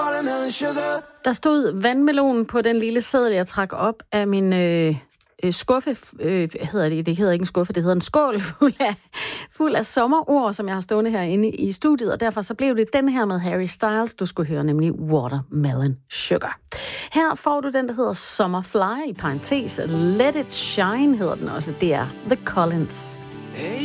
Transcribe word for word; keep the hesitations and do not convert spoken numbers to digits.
Der stod vandmelon på den lille seddel, jeg trak op af min øh, øh, skuffe. Øh, hedder det, det hedder ikke en skuffe, det hedder en skål fuld af, fuld af sommerord, som jeg har stående herinde i studiet. Og derfor så blev det den her med Harry Styles, du skulle høre, nemlig Watermelon Sugar. Her får du den, der hedder Summerfly, i parentes. Let It Shine hedder den også. Det er The Collins.